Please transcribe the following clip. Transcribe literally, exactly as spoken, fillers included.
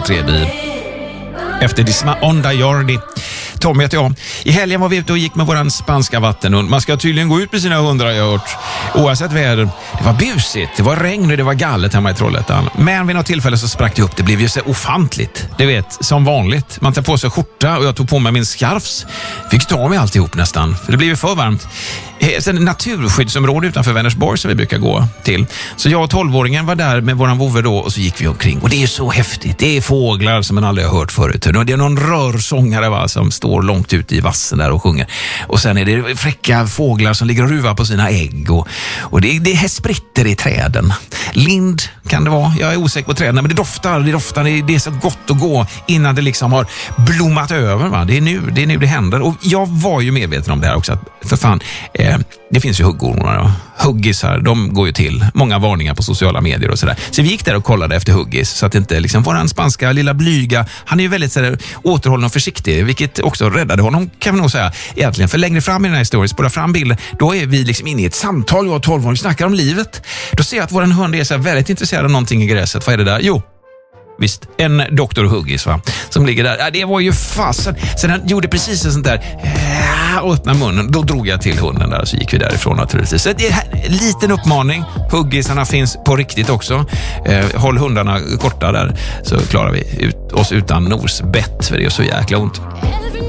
Trebil. Efter Disma Onda Jordi. Tommy heter jag. I helgen var vi ute och gick med våran spanska vattenhund. Man ska tydligen gå ut med sina hundar, jag har hört. Oavsett väder. Det var busigt, det var regn och det var gallet hemma i Trollhättan. Men vid något tillfälle så sprack det upp. Det blev ju så ofantligt. Du vet, som vanligt. Man tar på sig skjorta och jag tog på mig min skarfs. Fick ta mig alltihop nästan. För det blev ju för varmt. Sen naturskyddsområde utanför Vänersborg som vi brukar gå till. Så jag och tolvåringen var där med våran vovve då och så gick vi omkring. Och det är så häftigt. Det är fåglar som man aldrig har hört förut. Och det är någon rörsångare va, som står långt ute i vassen där och sjunger. Och sen är det fräcka fåglar som ligger och ruvar på sina ägg. Och, och det, det är spritter i träden. Lind kan det vara. Jag är osäker på träden. Men det doftar, det doftar. Det är så gott att gå innan det liksom har blommat över. Va? Det är nu det, är nu det händer. Och jag var ju medveten om det här också. Att för fan, eh, det finns ju huggormar då. Huggisar, de går ju till. Många varningar på sociala medier och sådär. Så vi gick där och kollade efter huggis. Så att inte liksom våran spanska lilla blyga, han är ju väldigt sådär, återhållen och försiktig. Vilket också räddade honom kan vi nog säga. Egentligen, för längre fram i den här historien, spåra fram bilden, då är vi liksom inne i ett samtal. Jag och tolv år, vi snackar om livet. Då ser jag att våran hund är så väldigt intresserad av någonting i gräset. Vad är det där? Jo, visst, en doktor Huggis va, som ligger där. Ja, det var ju fasen. Sen han gjorde precis en sånt där och öppnade munnen. Då drog jag till hunden där och så gick vi därifrån naturligtvis. Så det är en liten uppmaning. Huggisarna finns på riktigt också. Eh, håll hundarna korta där så klarar vi ut oss utan nosbett för det är så jäkla ont.